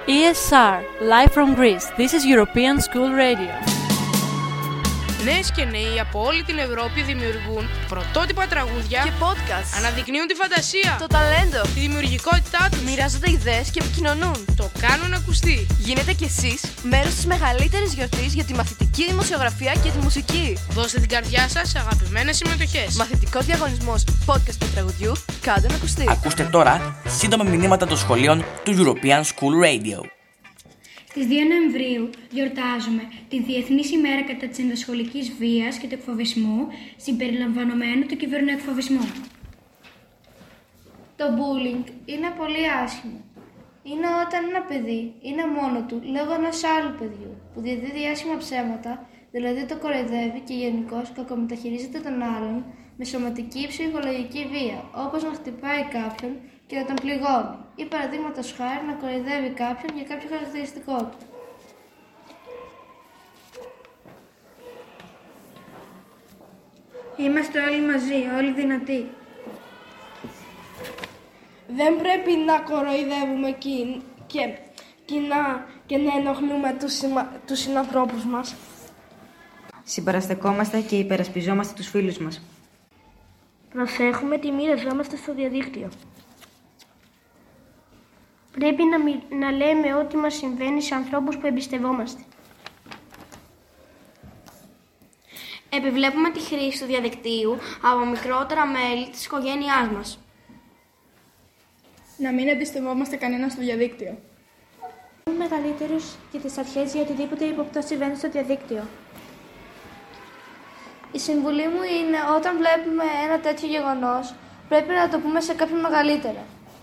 ESR, live from Greece. This is European School Radio. Νέες και νέοι από όλη την Ευρώπη δημιουργούν πρωτότυπα τραγούδια και podcast. Αναδεικνύουν τη φαντασία, το ταλέντο, τη δημιουργικότητά τους. μοιράζονται ιδέες και επικοινωνούν. Το κάνουν ακουστεί. Γίνετε κι εσείς μέρος της μεγαλύτερης γιορτής για τη μαθητική δημοσιογραφία και τη μουσική. Δώστε την καρδιά σας σε αγαπημένες συμμετοχές. Μαθητικός διαγωνισμός podcast του τραγουδιού. Κάντε να ακουστεί. Ακούστε τώρα σύντομα μηνύματα των σχολείων του European School Radio. Στις 2 Νοεμβρίου γιορτάζουμε τη Διεθνής ημέρα κατά της ενδοσχολικής βίας και του εκφοβισμού, συμπεριλαμβανομένου του κυβερνοεκφοβισμού. Το bullying είναι πολύ άσχημο. Είναι όταν ένα παιδί είναι μόνο του λόγω ενός άλλου παιδιού που διαδίδει άσχημα ψέματα, δηλαδή το κοροϊδεύει και γενικώς κακομεταχειρίζεται τον άλλον με σωματική ή ψυχολογική βία, όπως να χτυπάει κάποιον και να τον πληγώνει, ή παραδείγματος χάρη να κοροϊδεύει κάποιον για κάποιο χαρακτηριστικό του. Είμαστε όλοι μαζί, όλοι δυνατοί. Δεν πρέπει να κοροϊδεύουμε κοινά και να ενοχλούμε τους συνανθρώπους μας. Συμπαραστεκόμαστε και υπερασπιζόμαστε τους φίλους μας. Προσέχουμε τι μοιραζόμαστε στο διαδίκτυο. Πρέπει να λέμε ό,τι μας συμβαίνει σε ανθρώπους που εμπιστευόμαστε. Επιβλέπουμε τη χρήση του διαδικτύου από μικρότερα μέλη της οικογένειάς μας. Να μην εμπιστευόμαστε κανέναν στο διαδίκτυο. Είμαι μεγαλύτερος και τις αρχές για οτιδήποτε υποπτώ συμβαίνει στο διαδίκτυο. Η συμβουλή μου είναι όταν βλέπουμε ένα τέτοιο γεγονός, πρέπει να το πούμε σε κάποιον μεγαλύτερο.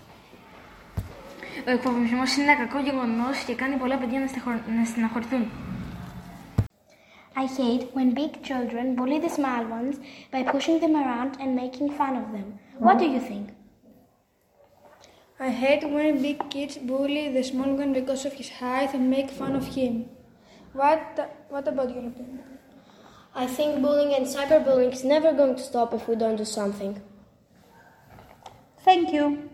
Ο εκφοβισμός είναι ένα κακό γεγονός και κάνει πολλά παιδιά να στεναχωρηθούν. I hate when big children bully the small ones by pushing them around and making fun of them. What do you think? I hate when big kids bully the small one because of his height and make fun of him. What about your opinion? I think bullying and cyberbullying is never going to stop if we don't do something. Thank you.